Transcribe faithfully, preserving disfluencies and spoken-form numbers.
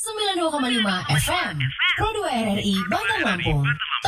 sembilan puluh dua koma lima F M Pro dua R R I Bandar Lampung.